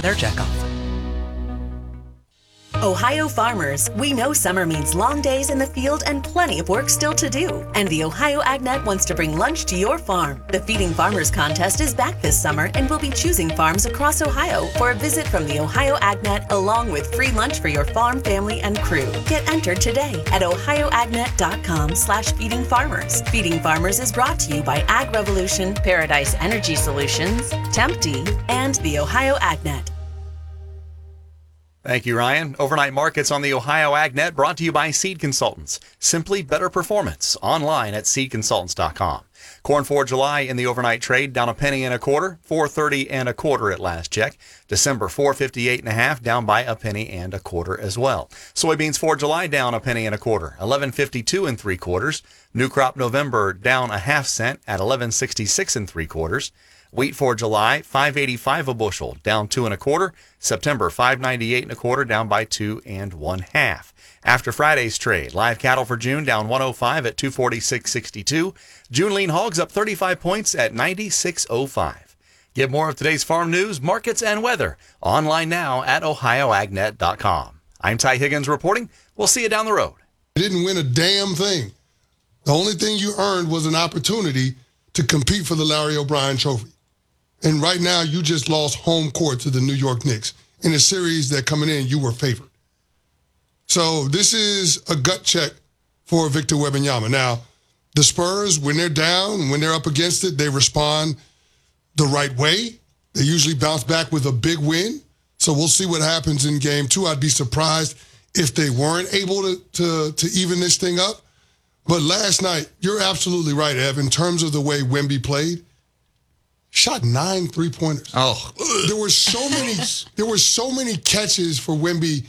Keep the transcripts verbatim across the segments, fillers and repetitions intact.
their checkoff. Ohio farmers, we know summer means long days in the field and plenty of work still to do. And the Ohio AgNet wants to bring lunch to your farm. The Feeding Farmers Contest is back this summer, and we'll be choosing farms across Ohio for a visit from the Ohio AgNet, along with free lunch for your farm, family, and crew. Get entered today at ohioagnet.com slash feeding farmers. Feeding Farmers is brought to you by Ag Revolution, Paradise Energy Solutions, Tempty, and the Ohio AgNet. Thank you, Ryan. Overnight markets on the Ohio AgNet brought to you by Seed Consultants. Simply better performance. Online at seed consultants dot com. Corn for July in the overnight trade down a penny and a quarter, four thirty and a quarter at last check. December four fifty-eight and a half, down by a penny and a quarter as well. Soybeans for July down a penny and a quarter, eleven fifty-two and three quarters. New crop November down a half cent at eleven sixty-six and three quarters. Wheat for July, five eighty-five a bushel, down two and a quarter. September, five ninety-eight and a quarter, down by two and one half. After Friday's trade, live cattle for June down one oh five at two forty-six sixty-two. June lean hogs up thirty-five points at ninety-six oh five. Get more of today's farm news, markets, and weather online now at ohio agnet dot com. I'm Ty Higgins reporting. We'll see you down the road. You didn't win a damn thing. The only thing you earned was an opportunity to compete for the Larry O'Brien Trophy. And right now, you just lost home court to the New York Knicks in a series that coming in, you were favored. So this is a gut check for Victor Wembanyama. Now, the Spurs, when they're down, when they're up against it, they respond the right way. They usually bounce back with a big win. So we'll see what happens in game two. I'd be surprised if they weren't able to, to, to even this thing up. But last night, you're absolutely right, Ev, in terms of the way Wemby played. Shot nine three-pointers. Oh, there were so many. There were so many catches for Wemby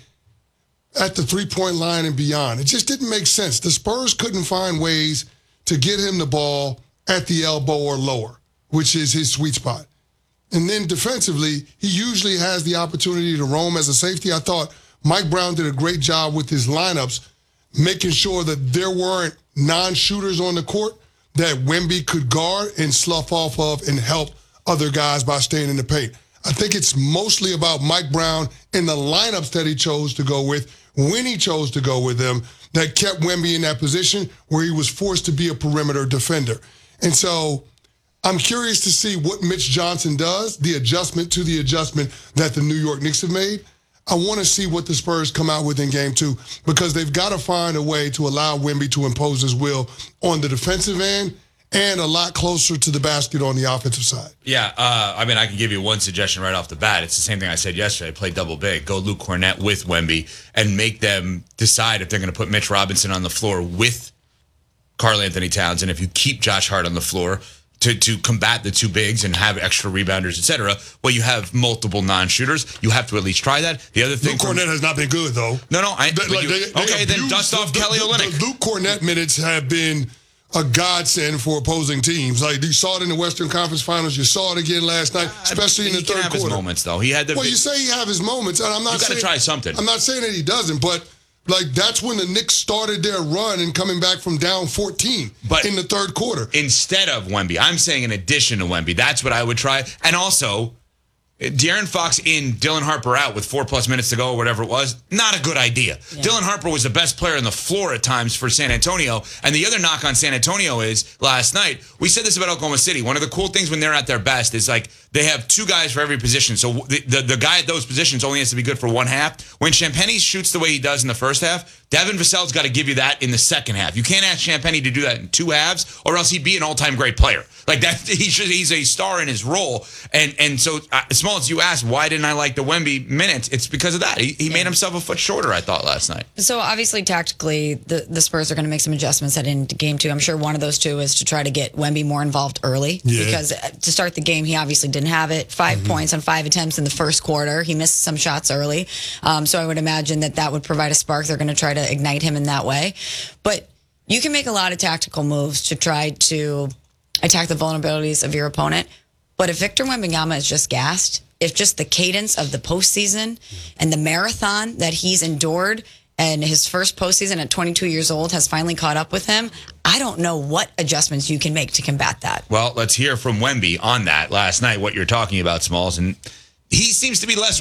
at the three-point line and beyond. It just didn't make sense. The Spurs couldn't find ways to get him the ball at the elbow or lower, which is his sweet spot. And then defensively, he usually has the opportunity to roam as a safety. I thought Mike Brown did a great job with his lineups, making sure that there weren't non-shooters on the court that Wemby could guard and slough off of and help other guys by staying in the paint. I think it's mostly about Mike Brown and the lineups that he chose to go with, when he chose to go with them, that kept Wemby in that position where he was forced to be a perimeter defender. And so I'm curious to see what Mitch Johnson does, the adjustment to the adjustment that the New York Knicks have made. I want to see what the Spurs come out with in game two, because they've got to find a way to allow Wemby to impose his will on the defensive end and a lot closer to the basket on the offensive side. Yeah, uh, I mean, I can give you one suggestion right off the bat. It's the same thing I said yesterday. Play double big. Go Luke Cornett with Wemby and make them decide if they're going to put Mitch Robinson on the floor with Karl Anthony Towns. And if you keep Josh Hart on the floor to, to combat the two bigs and have extra rebounders, et cetera, well, you have multiple non-shooters. You have to at least try that. The other thing... Luke Cornett has not been good, though. No, no. I, they, like, you, they, they okay, then dust off the, Kelly the, Olynyk. The Luke Cornett minutes have been a godsend for opposing teams. Like, you saw it in the Western Conference Finals. You saw it again last night, especially in the he third can have quarter. His moments, though. He had the. Well, you say he have his moments, and I'm not. You got to try something. I'm not saying that he doesn't, but like that's when the Knicks started their run and coming back from down fourteen but in the third quarter. Instead of Wemby, I'm saying in addition to Wemby, that's what I would try. And also, De'Aaron Fox in, Dylan Harper out with four plus minutes to go or whatever it was, not a good idea. Yeah. Dylan Harper was the best player on the floor at times for San Antonio. And the other knock on San Antonio is, last night, we said this about Oklahoma City. One of the cool things when they're at their best is like they have two guys for every position. So the, the, the guy at those positions only has to be good for one half. When Champagnie shoots the way he does in the first half, Devin Vassell's got to give you that in the second half. You can't ask Champagnie to do that in two halves, or else he'd be an all-time great player. Like that, he's just, he's a star in his role. And and so, uh, Small as you asked, why didn't I like the Wemby minutes? It's because of that. He, he yeah. made himself a foot shorter, I thought, last night. So obviously, tactically, the, the Spurs are going to make some adjustments heading into game two. I'm sure one of those two is to try to get Wemby more involved early. Yeah. Because to start the game, he obviously didn't have it. Five mm-hmm. points on five attempts in the first quarter. He missed some shots early. Um, so I would imagine that that would provide a spark. They're going to try to ignite him in that way. But you can make a lot of tactical moves to try to attack the vulnerabilities of your opponent. But if Victor Wembanyama is just gassed, if just the cadence of the postseason and the marathon that he's endured and his first postseason at twenty-two years old has finally caught up with him, I don't know what adjustments you can make to combat that. Well, let's hear from Wemby on that last night, what you're talking about, Smalls. And he seems to be less